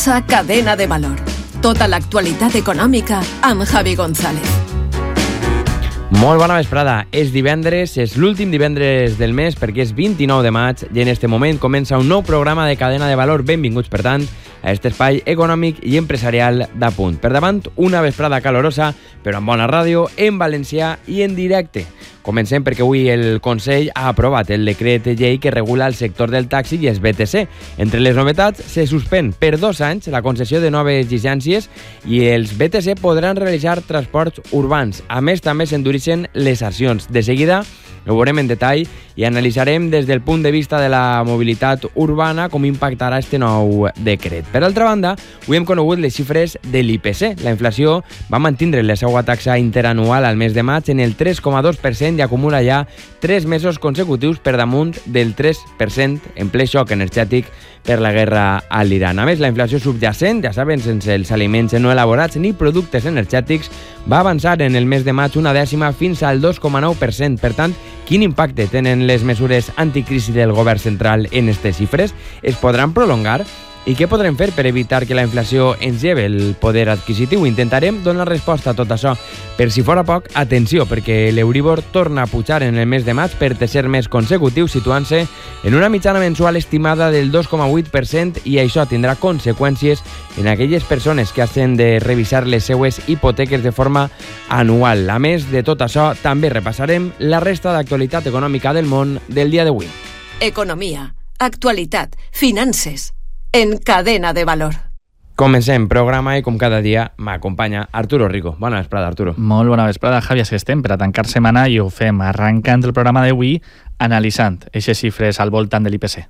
Cadena de Valor. Tota l'actualitat econòmica amb Javi González. Molt bona vesprada. És divendres, és l'últim divendres del mes perquè és 29 de maig i en este moment comença un nou programa de Cadena de Valor. Benvinguts, per tant, a aquest espai econòmic i empresarial d'Apunt. Per davant, una vesprada calorosa, però amb bona ràdio, en valencià i en directe. Comencem perquè avui el Consell ha aprovat el decret llei que regula el sector del taxi i els BTC. Entre les novetats, se suspèn per 2 anys la concessió de noves llicències i els BTC podran realitzar transports urbans. A més, també s'endureixen les sancions. De seguida, ho veurem en detall i analitzarem des del punt de vista de la mobilitat urbana com impactarà este nou decret. Per altra banda, avui hem conegut les xifres de l'IPC. La inflació va mantindre la seva taxa interanual al mes de maig en el 3,2% i acumula ja 3 mesos consecutius per damunt del 3% en ple xoc energètic per la guerra a l'Iran. A més, la inflació subjacent, ja saben, sense els aliments no elaborats ni productes energètics, va avançar en el mes de maig una dècima fins al 2,9%. Per tant, quin impacte tenen les mesures anticrisi del govern central en aquestes xifres? Es podran prolongar? I què podrem fer per evitar que la inflació ens lleve el poder adquisitiu? Intentarem donar resposta a tot això. Per si fora poc, atenció, perquè l'Euribor torna a pujar en el mes de maig per tercer mes consecutiu, situant-se en una mitjana mensual estimada del 2,8% i això tindrà conseqüències en aquelles persones que hagin de revisar les seues hipoteques de forma anual. A més de tot això, també repassarem la resta d'actualitat econòmica del món del dia d'avui. Economia, actualitat, finances. En Cadena de Valor. Comencem programa i com cada dia m'acompanya Arturo Rico. Bona vesprada, Arturo. Molt bona vesprada, Javi. Així estem per a tancar setmana i ho fem arrencant el programa d'avui analitzant aquestes xifres al voltant de l'IPC.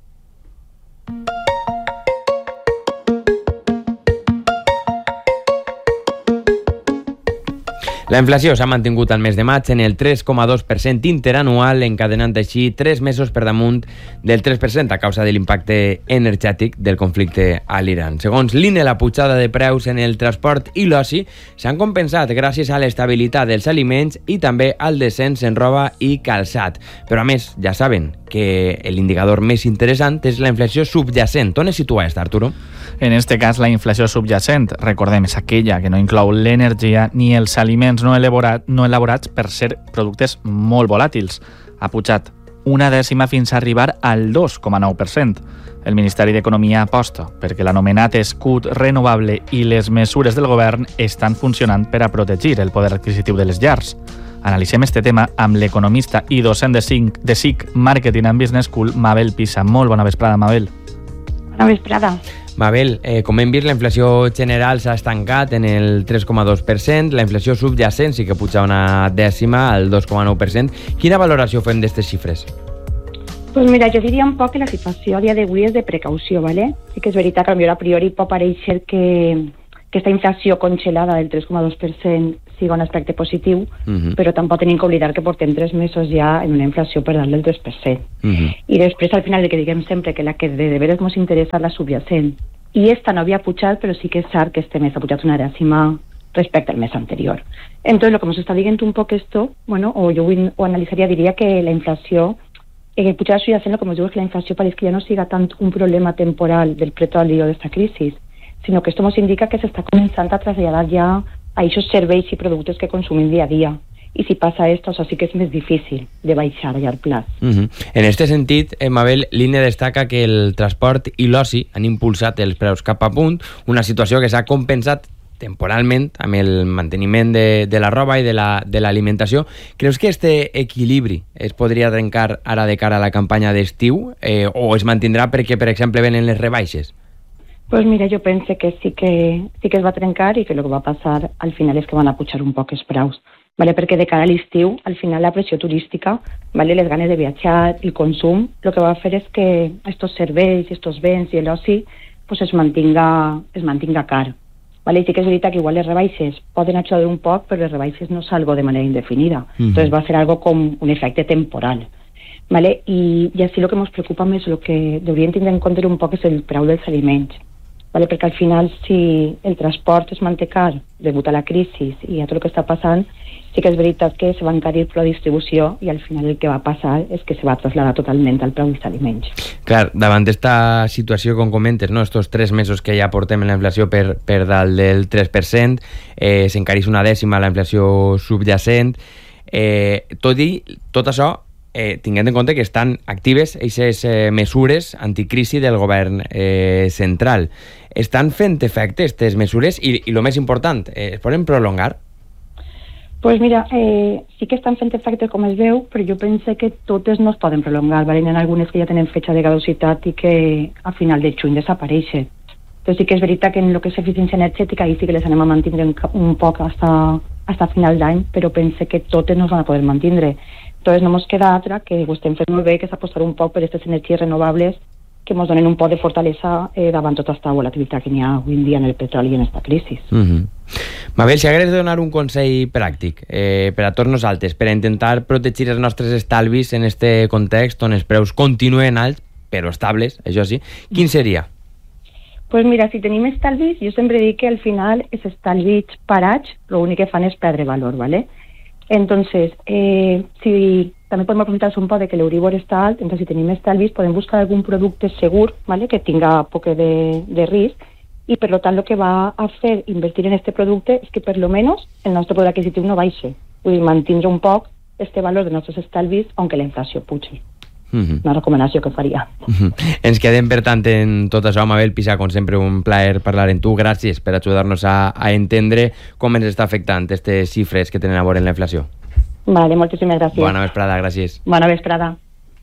La inflació s'ha mantingut al mes de maig en el 3,2% interanual, encadenant així 3 mesos per damunt del 3% a causa de l'impacte energètic del conflicte a l'Iran. Segons l'INE, la pujada de preus en el transport i l'oci s'han compensat gràcies a l'estabilitat dels aliments i també al descens en roba i calçat. Però a més, ja saben que l'indicador més interessant és la inflació subjacent. On es situa aquesta, Arturo? En este cas, la inflació subjacent, recordem, és aquella que no inclou l'energia ni els aliments no elaborats per ser productes molt volàtils. Ha pujat una dècima fins a arribar al 2,9%. El Ministeri d'Economia aposta perquè l'anomenat escut renovable i les mesures del govern estan funcionant per a protegir el poder adquisitiu de les llars. Analitzem este tema amb l'economista i docent de SIC Marketing and Business School, Mabel Pisa. Molt bona vesprada, Mabel. Bona vesprada. Mabel, com hem vist, la inflació general s'ha estancat en el 3,2%, la inflació subjacent sí que puja una dècima al 2,9%. Quina valoració fem d'aquestes xifres? Pues mira, jo diria un poc que la situació a dia d'avui és de precaució, ¿vale? Sí que és veritat que a priori pot pareixer que aquesta inflació congelada del 3,2% siga un aspecte positiu, però tampoc tenim que oblidar que portem 3 mesos ja en una inflació per dalt del 3%. I després, al final, el que diguem sempre que la que de veres ens interessa és la subjacent. I esta no havia pujat, però sí que és cert que este mes ha pujat una dècima respecte al mes anterior. Entonces, lo que nos está diciendo un poco esto, bueno, o yo analizaría, diría que la inflación, pujar la subjacent, lo que nos digo es que la inflación parece que ya no siga tanto un problema temporal del petróleo de esta crisis, sino que esto nos indica que se está comenzando a trasladar ya a esos serveis y productos que consumen día a día. I si passa esto, o sea, sí que és més difícil de baixar a llarg plaç. En aquest sentit, Mabel, l'INE destaca que el transport i l'oci han impulsat els preus cap a punt, una situació que s'ha compensat temporalment amb el manteniment de la roba i de l'alimentació. Creus que este equilibri es podria trencar ara de cara a la campanya d'estiu o es mantindrà perquè, per exemple, venen les rebaixes? Pues mira, jo pense que sí que es va trencar i que el que va passar al final és que van a pujar un poc els preus. ¿Vale? Perquè de cara a l'estiu, al final la pressió turística, ¿vale? Les ganes de viatjar, el consum, lo que va a fer és que estos serveis, estos béns i l'oci pues es mantinga car. ¿Vale? I sí que és veritat que igual les rebaixes poden ajudar un poc, però les rebaixes no és algo de manera indefinida. Entonces va a ser algo com un efecte temporal. ¿Vale? I així lo que ens preocupa més, lo que hauríem tindre en compte un poc és el preu dels aliments. ¿vale? Perquè al final, si el transport es manté car degut a la crisi i a tot el que està passant, sí que és veritat que se va encarir per la distribució i al final el que va passar és que se va traslladar totalment al preu dels aliments. Clar, davant d'esta situació, com comentes, no? Estos 3 mesos que ja portem en la inflació per dalt del 3%, s'encareix una dècima la inflació subjacent. Tot això, tinguent en compte que estan actives aquestes mesures anticrisi del govern central. Estan fent efecte aquestes mesures i el més important, es poden prolongar? Pues mira, sí que estan fent efecte com es veu, però jo penso que totes no es poden prolongar, ¿vale? Hi ha algunes que ja tenen fetge de caducitat i que a final de juny desapareixen. Però sí que és veritat que en el que és eficiència energètica ahí sí que les anem a mantindre un poc hasta final d'any, però pense que totes no es van a poder mantindre. Entonces no ens queda altra que ho estem fent molt bé, que és apostar un poc per aquestes energies renovables que ens donen un poc de fortalesa davant tota aquesta volatilitat que n'hi ha avui en dia en el petroli i en aquesta crisi. Mabel, si hagués de donar un consell pràctic per a tots nosaltres, per a intentar protegir els nostres estalvis en este context on els preus continuen alts, però estables, això sí, quin seria? Pues mira, si tenim estalvis, jo sempre dic que al final els estalvis parats l'únic que fan és perdre valor, ¿vale? Entonces, si també podem aprofitar un poc de que l'Euribor està alt, entonces si tenim estalvis podem buscar algun producte segur, ¿vale? Que tinga poc de risc i per tant el que va a fer invertir en este producte és que per lo menos el nostre poder adquisitiu no baixe, vull dir, mantindre un poc este valor de nostres estalvis aunque la inflació pugi. Una recomanació que faria. Ens quedem, per tant, en tot això. Mabel Pisa, com sempre, un plaer parlar amb tu. Gràcies per ajudar-nos a entendre com ens està afectant aquestes xifres que tenen a veure en la inflació. Vale, moltíssimes gràcies. Bona vesprada, gràcies. Bona vesprada.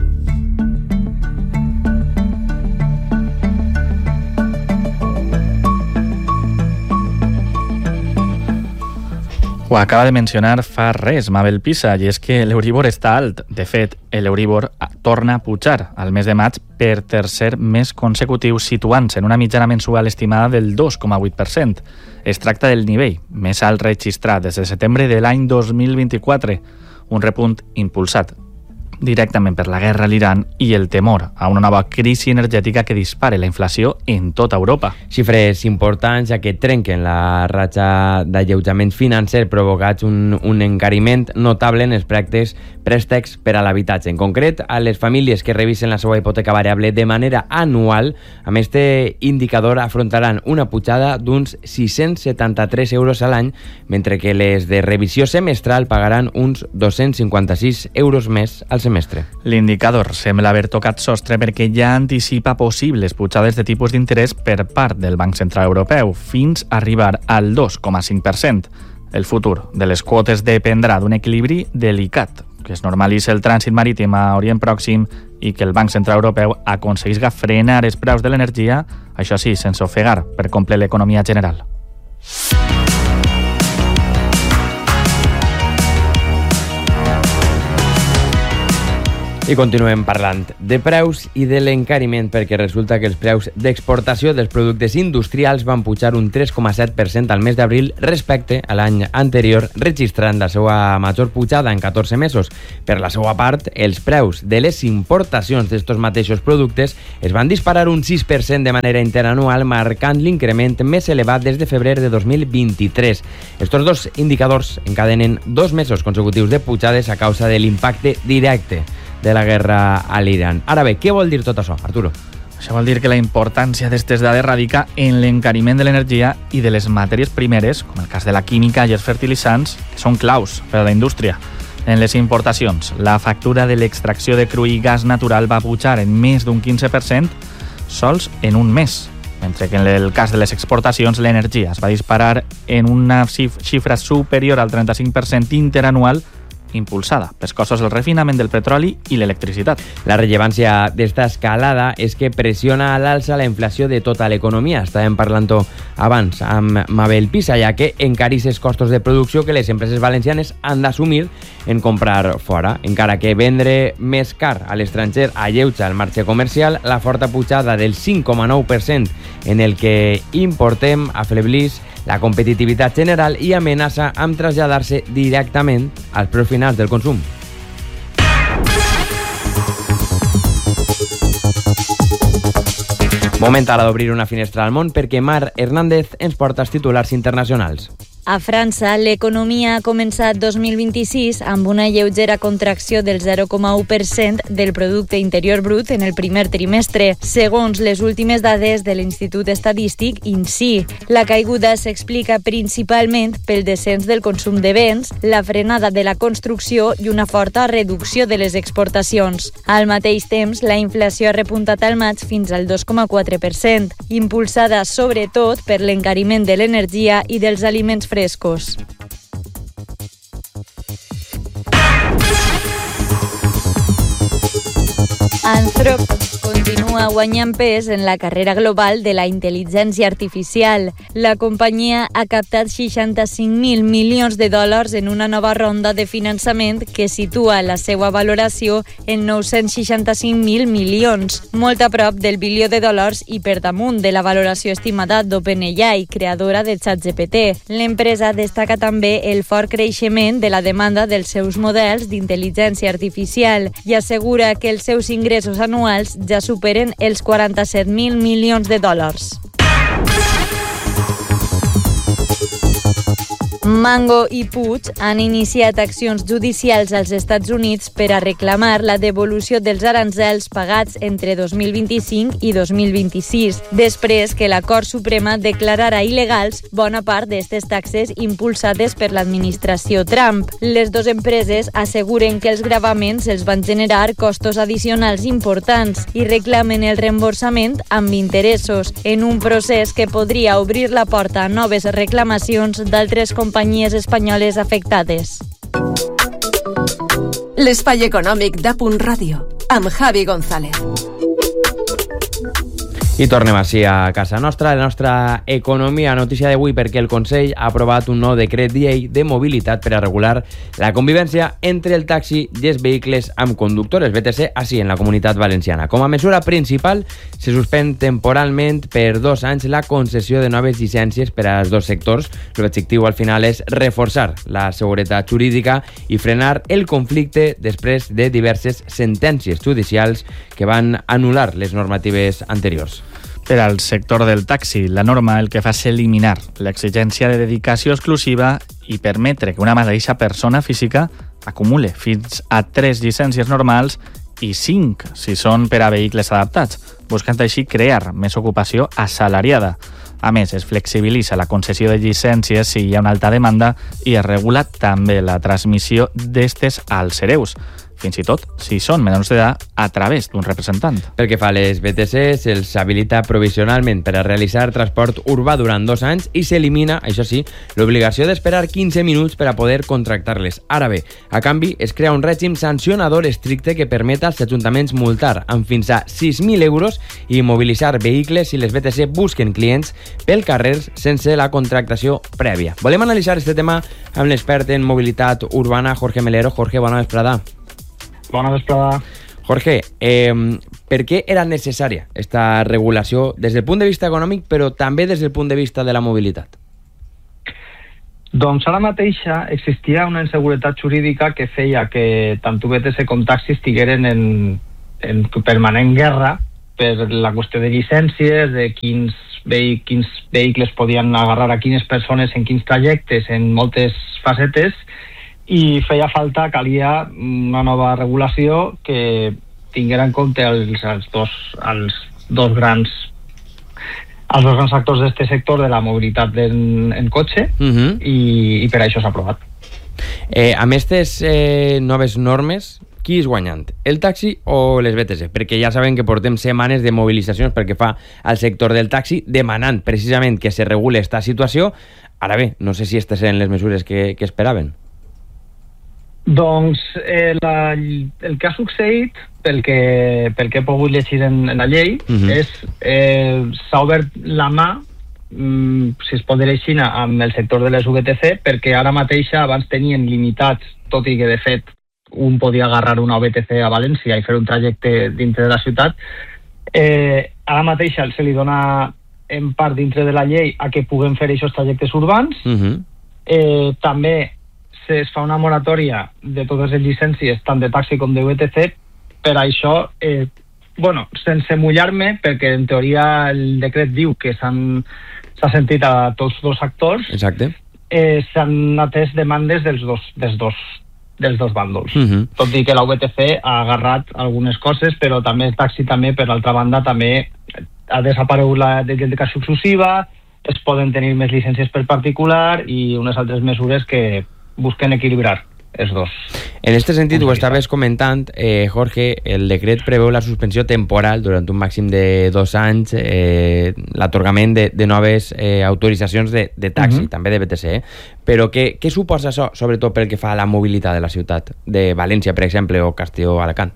Ho acaba de mencionar fa res Mabel Pisa, i és que l'Euribor està alt. De fet, l'Euribor torna a pujar al mes de maig per tercer mes consecutiu, situant-se en una mitjana mensual estimada del 2,8%. Es tracta del nivell més alt registrat des de setembre de l'any 2024, un repunt impulsat directament per la guerra a l'Iran i el temor a una nova crisi energètica que dispare la inflació en tota Europa. Xifres importants, ja que trenquen la ratxa d'alleujament financer provocats un encariment notable en els préstecs per a l'habitatge. En concret, a les famílies que revisen la seva hipoteca variable de manera anual, amb este indicador afrontaran una pujada d'uns 673 euros a l'any, mentre que les de revisió semestral pagaran uns 256 euros més al semestre. L'indicador sembla haver tocat sostre perquè ja anticipa possibles pujades de tipus d'interès per part del Banc Central Europeu, fins a arribar al 2,5%. El futur de les quotes dependrà d'un equilibri delicat, que es normalitzi el trànsit marítim a Orient Pròxim i que el Banc Central Europeu aconseguisca frenar els preus de l'energia, això sí, sense ofegar per complet l'economia general. I continuem parlant de preus i de l'encariment, perquè resulta que els preus d'exportació dels productes industrials van pujar un 3,7% al mes d'abril respecte a l'any anterior, registrant la seva major pujada en 14 mesos. Per la seva part, els preus de les importacions d'estos mateixos productes es van disparar un 6% de manera interanual, marcant l'increment més elevat des de febrer de 2023. Estos dos indicadors encadenen 2 mesos consecutius de pujades a causa de l'impacte directe de la guerra a l'Iran. Ara bé, què vol dir tot això, Arturo? Això vol dir que la importància d'aquestes dades radica en l'encariment de l'energia i de les matèries primeres, com el cas de la química i els fertilitzants, que són claus per a la indústria. En les importacions, la factura de l'extracció de cru i gas natural va pujar en més d'un 15% sols en un mes, mentre que en el cas de les exportacions l'energia es va disparar en una xifra superior al 35% interanual, impulsada pels costos del refinament del petroli i l'electricitat. La rellevància d'esta escalada és que pressiona a l'alça la inflació de tota l'economia. Estàvem parlant-ho abans amb Mabel Pisa, ja que encareix els costos de producció que les empreses valencianes han d'assumir en comprar fora. Encara que vendre més car a l'estranger alleuja el marge comercial, la forta pujada del 5,9% en el que importem afebleix la competitivitat general i amenaça amb traslladar-se directament als preus finals del consum. Moment ara d'obrir una finestra al món perquè Mar Hernández ens porta els titulars internacionals. A França, l'economia ha començat 2026 amb una lleugera contracció del 0,1% del producte interior brut en el primer trimestre, segons les últimes dades de l'Institut Estadístic INSEE. La caiguda s'explica principalment pel descens del consum de béns, la frenada de la construcció i una forta reducció de les exportacions. Al mateix temps, la inflació ha repuntat al maig fins al 2,4%, impulsada sobretot per l'encariment de l'energia i dels aliments frescos. Anthropic continua guanyant pes en la carrera global de la intel·ligència artificial. La companyia ha captat 65.000 milions de dòlars en una nova ronda de finançament que situa la seva valoració en 965.000 milions, molt a prop del bilió de dòlars i per damunt de la valoració estimada d'OpenAI, creadora de ChatGPT. L'empresa destaca també el fort creixement de la demanda dels seus models d'intel·ligència artificial i assegura que els seus ingressos anuals ja superen els 47.000 milions de dòlars. Mango i Puig han iniciat accions judicials als Estats Units per a reclamar la devolució dels aranzels pagats entre 2025 i 2026, després que la Cort Suprema declararà il·legals bona part d'aquestes taxes impulsades per l'administració Trump. Les dues empreses asseguren que els gravaments els van generar costos addicionals importants i reclamen el reemborsament amb interessos, en un procés que podria obrir la porta a noves reclamacions d'altres companyies espanyoles afectades. L'espai econòmic d'A.Punt Ràdio, amb Javi González. I tornem així a casa nostra, la nostra economia. Notícia d'avui perquè el Consell ha aprovat un nou decret llei de mobilitat per a regular la convivència entre el taxi i els vehicles amb conductores, VTC, així en la Comunitat Valenciana. Com a mesura principal, se suspèn temporalment per 2 anys la concessió de noves llicències per als dos sectors. L'objectiu al final és reforçar la seguretat jurídica i frenar el conflicte després de diverses sentències judicials que van anul·lar les normatives anteriors. Per al sector del taxi, la norma el que fa és eliminar l'exigència de dedicació exclusiva i permetre que una mateixa persona física acumule fins a 3 llicències normals i 5 si són per a vehicles adaptats, buscant així crear més ocupació assalariada. A més, es flexibilitza la concessió de llicències si hi ha una alta demanda i es regula també la transmissió d'estes als hereus, fins i tot si són menors d'edat a través d'un representant. Pel que fa a les VTC, se'ls habilita provisionalment per a realitzar transport urbà durant 2 anys i s'elimina, això sí, l'obligació d'esperar 15 minuts per a poder contractar-les. Ara bé, a canvi, es crea un règim sancionador estricte que permet als ajuntaments multar amb fins a 6.000 euros i mobilitzar vehicles si les VTC busquen clients pel carrer sense la contractació prèvia. Volem analitzar aquest tema amb l'expert en mobilitat urbana, Jorge Melero. Jorge, bona vesprada. Bona vesprada. Jorge, per què era necessària esta regulació des del punt de vista econòmic, però també des del punt de vista de la mobilitat? Doncs ara mateixa existia una inseguretat jurídica que feia que tant VTC com taxi estigueren en permanent guerra per la qüestió de llicències, de quins vehicles podien agarrar a quines persones en quins trajectes, en moltes facetes, i feia falta, calia una nova regulació que tinguera en compte els dos grans actors d'aquest sector de la mobilitat en cotxe, i per això s'ha aprovat. Amb aquestes noves normes, qui és guanyant? El taxi o les VTC? Perquè ja sabem que portem setmanes de mobilitzacions perquè fa al sector del taxi demanant precisament que se regule esta situació. Ara bé, no sé si aquestes eren les mesures que esperaven. Doncs el que ha succeït, pel que he pogut llegir en la llei, és s'ha obert la mà, si es pot dir així, amb el sector de les VTC, perquè ara mateixa abans tenien limitats, tot i que de fet un podia agarrar una VTC a València i fer un trajecte dintre de la ciutat. Ara mateixa se li dona en part dintre de la llei a que puguem fer aquests trajectes urbans. També es fa una moratòria de totes les llicències, tant de taxi com de VTC. Per això bueno, sense mullar-me, perquè en teoria el decret diu que s'ha sentit a tots dos actors. Exacte. S'han atès demandes dels dos bàndols. Tot i que la VTC ha agarrat algunes coses, però també el taxi també, per l'altra banda, també ha desaparegut la dedicació exclusiva, es poden tenir més llicències per particular i unes altres mesures que busquen equilibrar els dos. En aquest sentit, ho estaves comentant, Jorge, el decret preveu la suspensió temporal durant un màxim de 2 anys, l'atorgament de noves autoritzacions de taxi, també de BTC. Però què suposa això, sobretot pel que fa a la mobilitat de la ciutat, de València, per exemple, o Castelló-Alacant?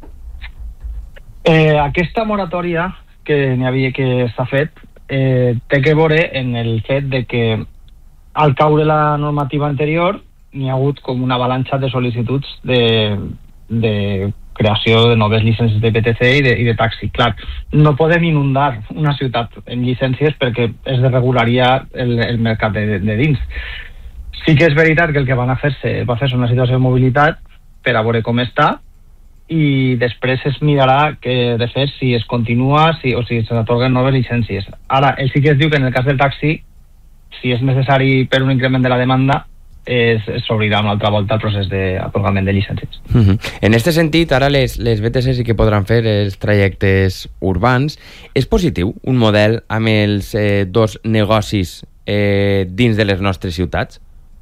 Aquesta moratòria que n'hi havia que s'ha fet té que veure en el fet de que al caure la normativa anterior n'hi ha hagut com una avalanxa de sol·licituds de creació de noves llicències de BTC i de taxi. Clar, no podem inundar una ciutat en llicències perquè es desregularia el mercat de dins. Sí que és veritat que el que va fer-se una situació de mobilitat per a veure com està, i després es mirarà que, de fet, si es continua o si s'atorguen noves llicències. Ara, sí que es diu que en el cas del taxi, si és necessari per un increment de la demanda, s'obrirà una altra volta el procés d'atorgament de llicències. En aquest sentit, ara les BTC sí que podran fer els trajectes urbans. És positiu un model amb els dos negocis dins de les nostres ciutats?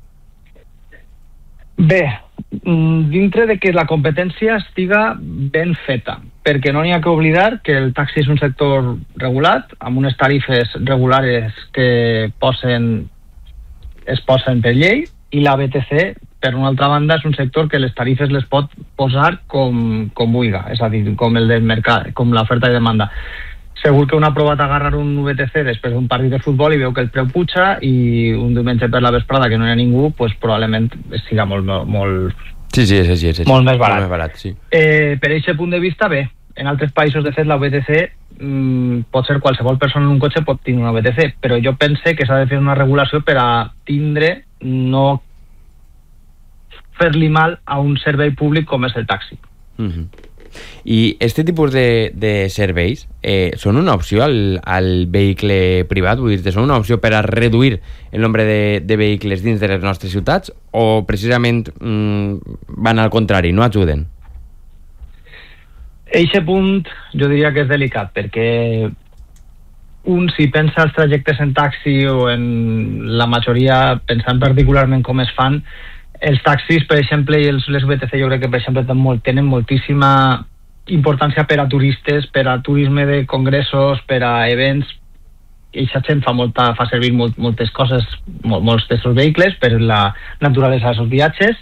Bé, dintre de que la competència estiga ben feta, perquè no n'hi ha que oblidar que el taxi és un sector regulat, amb unes tarifes regulares que es posen per llei, i la BTC, per una altra banda, és un sector que les tarifes les pot posar com vulga, és a dir, com el del mercat, com l'oferta i demanda. Segur que un ha provat a agarrar un VTC després d'un partit de futbol i veu que el preu puja, i un diumenge per la vesprada que no hi ha ningú, pues probablement siga molt sí, és així. Molt més barat. Molt més barat, sí. Per aquest punt de vista, bé, en altres països, de fet, la VTC pot ser qualsevol persona en un cotxe pot tenir una VTC, però jo pense que s'ha de fer una regulació per a tindre, no fer-li mal a un servei públic com és el taxi. I este tipus de serveis són una opció al vehicle privat? Vull dir, són una opció per a reduir el nombre de vehicles dins de les nostres ciutats, o precisament van al contrari, no ajuden? Eixe punt jo diria que és delicat, perquè si pensa els trajectes en taxi, o en la majoria, pensant particularment com es fan, els taxis, per exemple, i les BTC, jo crec que, per exemple, tenen moltíssima importància per a turistes, per a turisme de congressos, per a events. Eixa gent fa servir moltes coses, molts d'aquests vehicles, per la naturalesa dels viatges.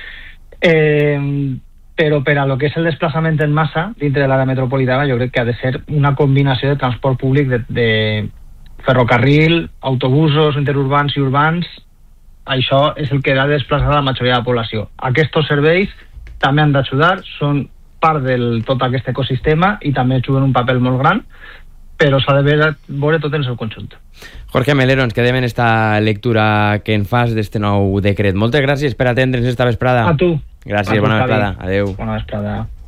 Però per a lo que és el desplaçament en massa dintre de l'àrea metropolitana, jo crec que ha de ser una combinació de transport públic, de ferrocarril, autobusos interurbans i urbans. Això és el que ha de desplaçar a la majoria de la població. Aquests serveis també han d'ajudar, són part de tot aquest ecosistema i també juguen un paper molt gran, però s'ha de veure tot en el seu conjunt. Jorge Melero, ens quedem en esta lectura que en fas d'este nou decret. Moltes gràcies per atendre'ns esta vesprada. A tu. Gràcies, bona vesprada. Adéu. Bona vesprada.